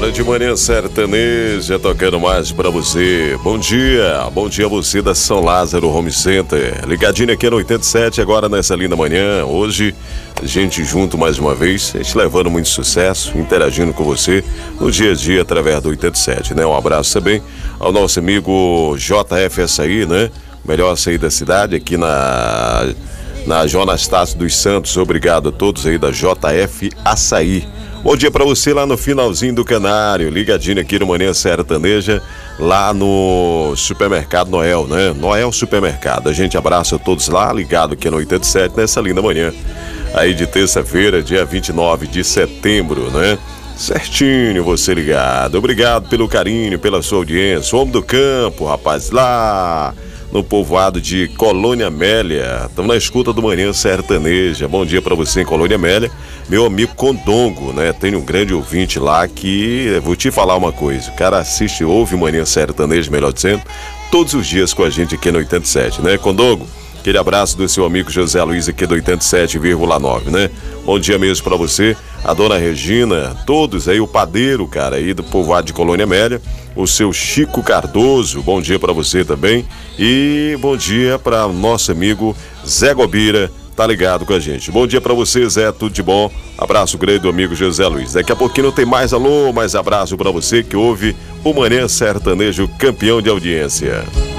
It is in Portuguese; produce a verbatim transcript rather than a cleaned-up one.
Hora de Manhã Sertaneja, tocando mais pra você. Bom dia, bom dia a você da São Lázaro Home Center. Ligadinho aqui no oitenta e sete, agora nessa linda manhã. Hoje, a gente junto mais uma vez, a gente levando muito sucesso, interagindo com você no dia a dia através do oitenta e sete, né? Um abraço também ao nosso amigo J F Açaí, né? Melhor açaí da cidade, aqui na, na João Anastácio dos Santos. Obrigado a todos aí da J F Açaí. Bom dia pra você lá no finalzinho do Canário, ligadinho aqui no Manhã Sertaneja, lá no Supermercado Noel, né? Noel Supermercado. A gente abraça todos lá, ligado aqui no oitenta e sete, nessa linda manhã. Aí de terça-feira, dia vinte e nove de setembro, né? Certinho, você ligado. Obrigado pelo carinho, pela sua audiência. Homem do campo, rapaz, lá no povoado de Colônia Amélia. Estamos na escuta do Manhã Sertaneja. Bom dia pra você em Colônia Amélia. Meu amigo Condongo, né? Tem um grande ouvinte lá que, vou te falar uma coisa, o cara assiste, ouve Manhã Sertaneja, melhor dizendo, todos os dias com a gente aqui no oitenta e sete, né, Condongo? Aquele abraço do seu amigo José Luiz aqui do oitenta e sete vírgula nove, né? Bom dia mesmo pra você, a dona Regina, todos aí, o padeiro, cara, aí do povoado de Colônia Amélia, o seu Chico Cardoso, bom dia pra você também. E bom dia pra nosso amigo Zé Gobira, tá ligado com a gente. Bom dia pra você, Zé, tudo de bom? Abraço grande do amigo José Luiz. Daqui a pouquinho tem mais alô, mais abraço pra você que ouve o Manhã Sertanejo, campeão de audiência.